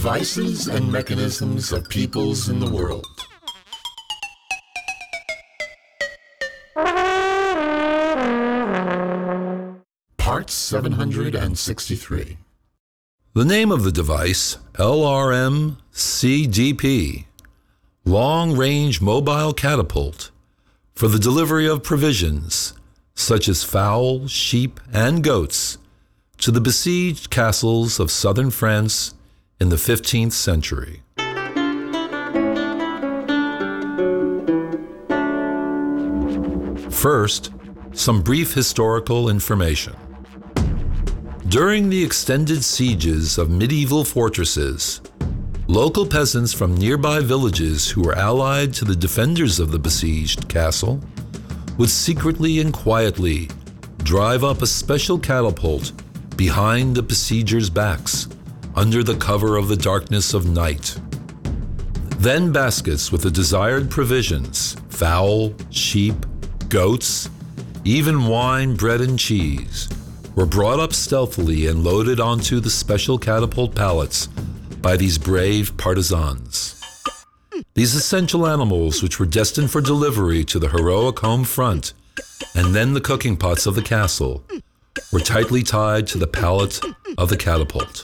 devices and mechanisms of peoples in the world. Part 763. The name of the device, LRM-CDP, Long Range Mobile Catapult, for the delivery of provisions, such as fowl, sheep, and goats, to the besieged castles of southern France in the 15th century. First, some brief historical information. During the extended sieges of medieval fortresses, local peasants from nearby villages who were allied to the defenders of the besieged castle would secretly and quietly drive up a special catapult behind the besiegers' backs under the cover of the darkness of night. Then baskets with the desired provisions, fowl, sheep, goats, even wine, bread, and cheese, were brought up stealthily and loaded onto the special catapult pallets by these brave partisans. These essential animals, which were destined for delivery to the heroic home front and then the cooking pots of the castle, were tightly tied to the pallet of the catapult.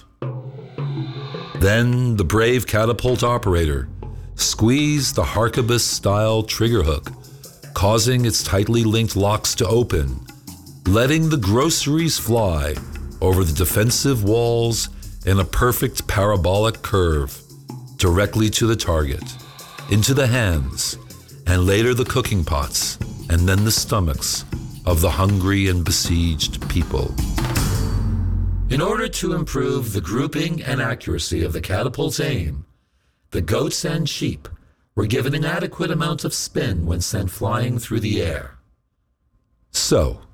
Then the brave catapult operator squeezed the harquebus-style trigger hook, causing its tightly linked locks to open, letting the groceries fly over the defensive walls in a perfect parabolic curve, directly to the target, into the hands, and later the cooking pots, and then the stomachs of the hungry and besieged people. In order to improve the grouping and accuracy of the catapult's aim, the goats and sheep were given an adequate amount of spin when sent flying through the air. So,